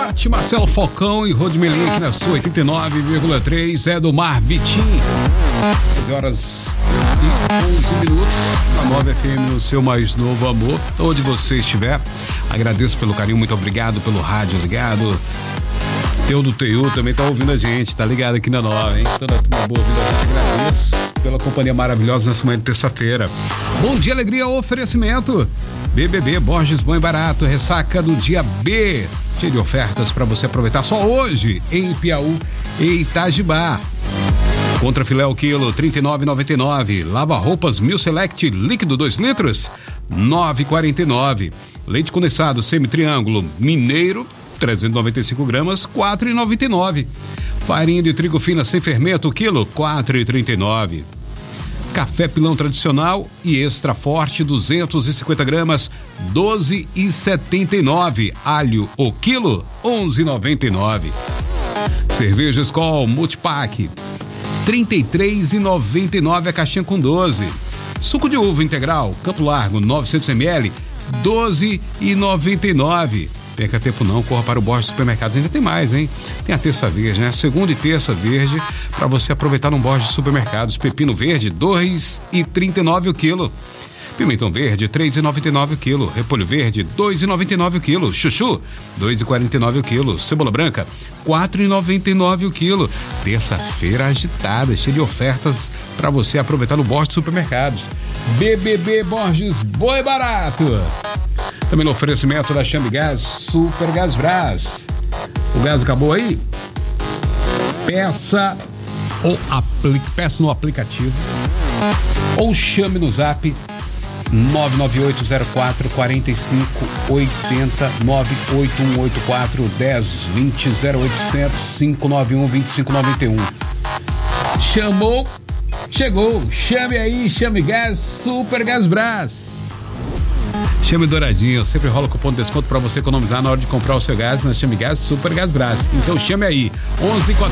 Tati, Marcelo Falcão e Rodmelinha aqui na sua 89,3 é do Mar Vitinho. 11 horas e 11 minutos na 9 FM, no seu mais novo amor. Onde você estiver, agradeço pelo carinho, muito obrigado pelo rádio ligado. Teu do TU também tá ouvindo a gente, tá ligado aqui na 9, hein? Toda uma boa vida, eu te agradeço pela companhia maravilhosa nessa manhã de terça-feira. Bom dia, alegria, oferecimento BBB, Borges Bom e Barato, ressaca do dia B, cheio de ofertas para você aproveitar só hoje em Piauí e Itajibá. Contra filé o quilo, R$ 39,99. Lava roupas Mil Select líquido 2 litros, R$ 9,49. Leite condensado semi-triângulo mineiro, 395 gramas, R$ 4,99. Farinha de trigo fina sem fermento, quilo, R$ 4,39. Café pilão tradicional e extra forte, 250 gramas, R$ 12,79. Alho, o quilo, R$ 11,99. Cerveja Skol Multipack, R$ 33,99 a caixinha com 12. Suco de uva integral, Campo Largo, 900 ml, R$ 12,99. Perca tempo não, corra para o Borges Supermercados, ainda tem mais, hein? Tem a terça verde, né? Segunda e terça verde, para você aproveitar no Borges Supermercados. Pepino verde, R$ 2,39 o quilo. Pimentão verde, R$ 3,99 o quilo. Repolho verde, R$ 2,99 o quilo. Chuchu, R$ 2,49 o quilo. Cebola branca, R$ 4,99 o quilo. Terça-feira agitada, cheia de ofertas para você aproveitar no Borges Supermercados. BBB Borges Bom e Barato. Também no oferecimento da Chame Gás, Super Gás Brás. O gás acabou aí? Peça no aplicativo ou chame no zap 99804-4580, 98184-1020, 0800-591-2591. Chamou, chegou. Chame aí, Chame Gás, Super Gás Brás. Chame Douradinho, sempre rola cupom de desconto para você economizar na hora de comprar o seu gás na Chame Gás, Super Gás Brás. Então chame aí, 11